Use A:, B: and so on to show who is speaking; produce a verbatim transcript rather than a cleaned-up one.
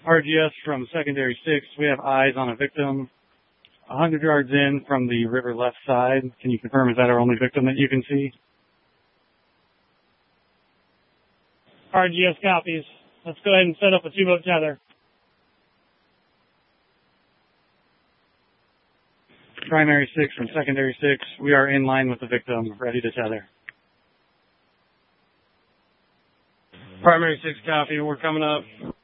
A: R G S from secondary six, we have eyes on a victim one hundred yards in from the river left side. Can you confirm, is that our only victim that you can see?
B: R G S copies. Let's go ahead and set up a two-boat tether.
A: Primary six from secondary six, we are in line with the victim, ready to tether.
B: Primary six copy, we're coming up.